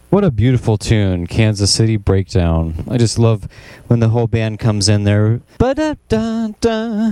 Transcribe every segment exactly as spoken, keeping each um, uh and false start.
What a beautiful tune, Kansas City Breakdown. I just love when the whole band comes in there. Ba-da-da-da,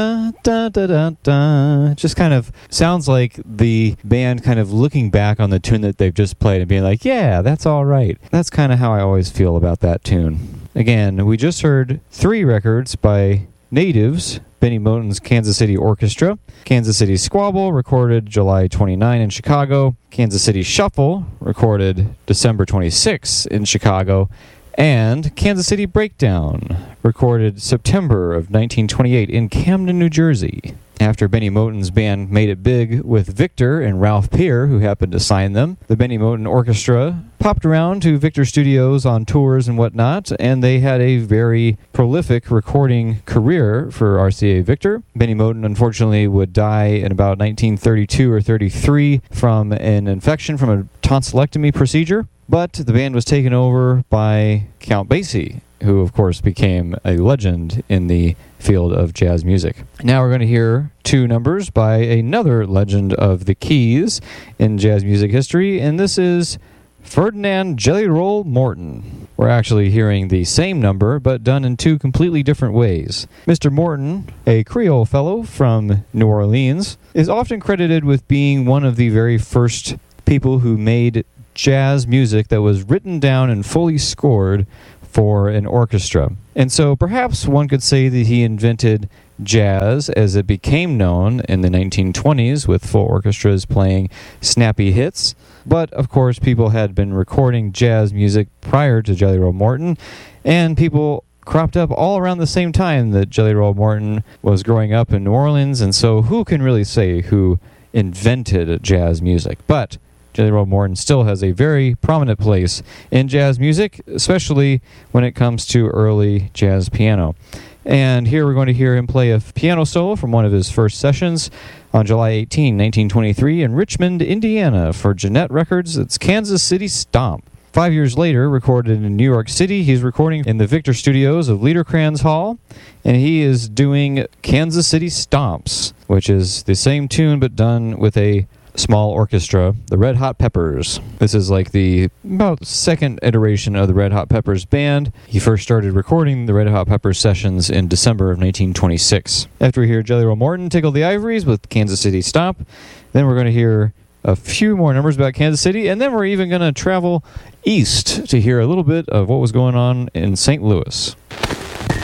ba-da-da-da-da. Just kind of sounds like the band kind of looking back on the tune that they've just played and being like, yeah, that's all right. That's kind of how I always feel about that tune. Again, we just heard three records by Natives, Benny Moten's Kansas City Orchestra, Kansas City Squabble, recorded July twenty-ninth in Chicago, Kansas City Shuffle, recorded December twenty-sixth in Chicago, and Kansas City Breakdown, recorded September of nineteen twenty-eight in Camden, New Jersey. After Benny Moten's band made it big with Victor and Ralph Peer, who happened to sign them, the Benny Moten Orchestra popped around to Victor Studios on tours and whatnot, and they had a very prolific recording career for R C A Victor. Benny Moten, unfortunately, would die in about nineteen thirty-two or thirty-three from an infection from a tonsillectomy procedure, but the band was taken over by Count Basie, who, of course, became a legend in the field of jazz music. Now we're going to hear two numbers by another legend of the keys in jazz music history, and this is Ferdinand Jelly Roll Morton. We're actually hearing the same number, but done in two completely different ways. Mister Morton, a Creole fellow from New Orleans, is often credited with being one of the very first people who made jazz music that was written down and fully scored for an orchestra. And so perhaps one could say that he invented jazz as it became known in the nineteen twenties with full orchestras playing snappy hits. But of course people had been recording jazz music prior to Jelly Roll Morton, and people cropped up all around the same time that Jelly Roll Morton was growing up in New Orleans, and so who can really say who invented jazz music? But Jelly Roll Morton still has a very prominent place in jazz music, especially when it comes to early jazz piano. And here we're going to hear him play a piano solo from one of his first sessions on July eighteenth, nineteen twenty-three in Richmond, Indiana for Jeanette Records. It's Kansas City Stomp. Five years later, recorded in New York City, he's recording in the Victor Studios of Liederkranz Hall, and he is doing Kansas City Stomps, which is the same tune but done with a small orchestra, the Red Hot Peppers. This is like the about second iteration of the Red Hot Peppers band. He first started recording the Red Hot Peppers sessions in December of nineteen twenty-six. After we hear Jelly Roll Morton tickle the ivories with Kansas City Stomp, then we're going to hear a few more numbers about Kansas City, and then we're even going to travel east to hear a little bit of what was going on in Saint Louis.